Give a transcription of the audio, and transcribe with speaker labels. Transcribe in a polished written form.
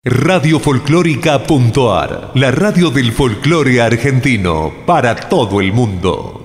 Speaker 1: Radiofolclórica.ar, la radio del folclore argentino para todo el mundo.